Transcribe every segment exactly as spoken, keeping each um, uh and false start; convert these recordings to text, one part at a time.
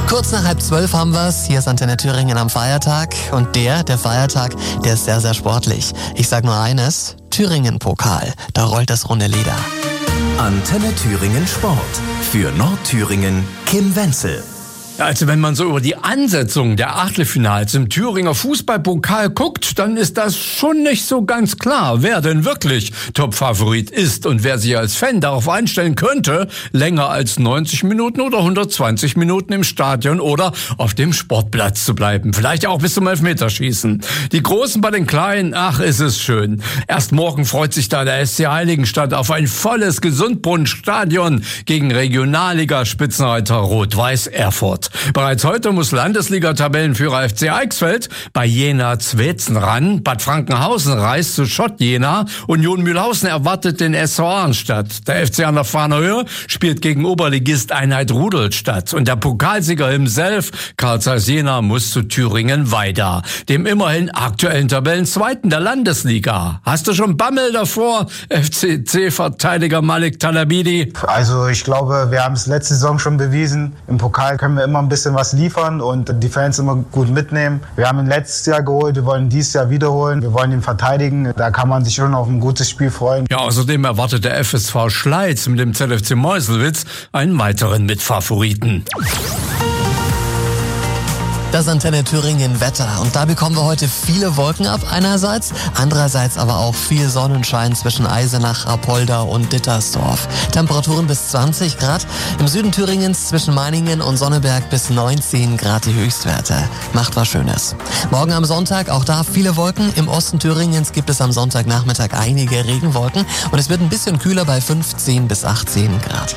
Kurz nach halb zwölf haben wir's. Hier ist Antenne Thüringen am Feiertag. Und der, der Feiertag, der ist sehr, sehr sportlich. Ich sag nur eines, Thüringen-Pokal. Da rollt das runde Leder. Antenne Thüringen Sport. Für Nordthüringen Kim Wenzel. Also wenn man so über die Ansetzung der Achtelfinals im Thüringer Fußballpokal guckt, dann ist das schon nicht so ganz klar, wer denn wirklich Topfavorit ist und wer sich als Fan darauf einstellen könnte, länger als neunzig Minuten oder hundertzwanzig Minuten im Stadion oder auf dem Sportplatz zu bleiben. Vielleicht auch bis zum Elfmeterschießen. Die Großen bei den Kleinen, ach, ist es schön. Erst morgen freut sich da der S C Heiligenstadt auf ein volles Gesundbrunnenstadion gegen Regionalliga-Spitzenreiter Rot-Weiß Erfurt. Bereits heute muss Landesliga-Tabellenführer F C Eichsfeld bei Jena Zwetzen ran. Bad Frankenhausen reist zu Schott Jena. Union Mühlhausen erwartet den S V Arnstadt. Der F C an der Fahnerhöhe spielt gegen Oberligist Einheit Rudolstadt. Und der Pokalsieger himself, Carl Zeiss Jena, muss zu Thüringen weiter, dem immerhin aktuellen Tabellenzweiten der Landesliga. Hast du schon Bammel davor, F C C-Verteidiger Malik Talabidi? Also ich glaube, wir haben es letzte Saison schon bewiesen. Im Pokal können wir immer ein bisschen was liefern und die Fans immer gut mitnehmen. Wir haben ihn letztes Jahr geholt, wir wollen dieses Jahr wiederholen, wir wollen ihn verteidigen. Da kann man sich schon auf ein gutes Spiel freuen. Ja, außerdem erwartet der F S V Schleiz mit dem Z F C Meuselwitz einen weiteren Mitfavoriten. Das Antenne Thüringen Wetter. Und da bekommen wir heute viele Wolken ab einerseits, andererseits aber auch viel Sonnenschein zwischen Eisenach, Apolda und Dittersdorf. Temperaturen bis zwanzig Grad. Im Süden Thüringens zwischen Meiningen und Sonneberg bis neunzehn Grad die Höchstwerte. Macht was Schönes. Morgen am Sonntag, auch da viele Wolken. Im Osten Thüringens gibt es am Sonntagnachmittag einige Regenwolken. Und es wird ein bisschen kühler bei fünfzehn bis achtzehn Grad.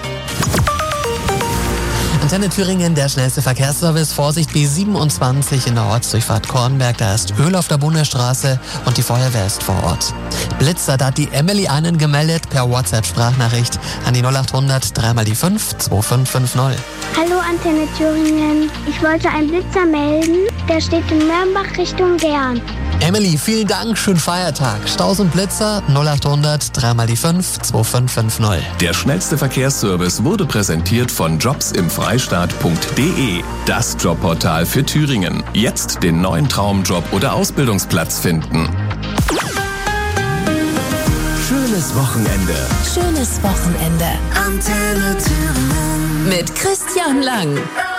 Antenne Thüringen, der schnellste Verkehrsservice. Vorsicht, B siebenundzwanzig in der Ortsdurchfahrt Kornberg. Da ist Öl auf der Bundesstraße und die Feuerwehr ist vor Ort. Blitzer, da hat die Emily einen gemeldet per WhatsApp-Sprachnachricht an die null acht hundert drei mal die fünf zwei fünf fünf null. Hallo Antenne Thüringen. Ich wollte einen Blitzer melden. Der steht in Nürnberg Richtung Gern. Emily, vielen Dank, schönen Feiertag. Staus und Blitzer null acht hundert drei mal die fünf zwei fünf fünf null. Der schnellste Verkehrsservice wurde präsentiert von jobs im Freistaat punkt de. Das Jobportal für Thüringen. Jetzt den neuen Traumjob oder Ausbildungsplatz finden. Schönes Wochenende. Schönes Wochenende. Antenne Thüringen. Mit Christian Lang.